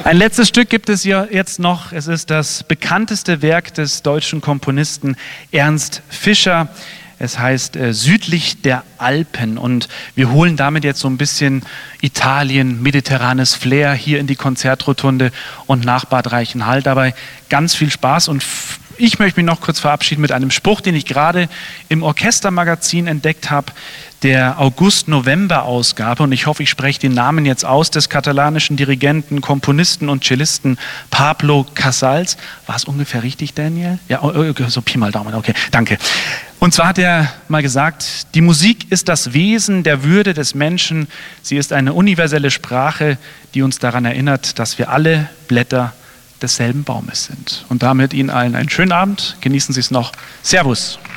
Ein letztes Stück gibt es hier jetzt noch. Es ist das bekannteste Werk des deutschen Komponisten Ernst Fischer. Es heißt Südlich der Alpen und wir holen damit jetzt so ein bisschen Italien, mediterranes Flair hier in die Konzertrotunde und nach Bad Reichenhall. Dabei ganz viel Spaß und ich möchte mich noch kurz verabschieden mit einem Spruch, den ich gerade im Orchestermagazin entdeckt habe, der August-November-Ausgabe. Und ich hoffe, ich spreche den Namen jetzt aus, des katalanischen Dirigenten, Komponisten und Cellisten Pablo Casals. War es ungefähr richtig, Daniel? Ja, so Pi mal Daumen, okay, danke. Und zwar hat er mal gesagt, die Musik ist das Wesen der Würde des Menschen. Sie ist eine universelle Sprache, die uns daran erinnert, dass wir alle Blätter desselben Baumes sind. Und damit Ihnen allen einen schönen Abend. Genießen Sie es noch. Servus.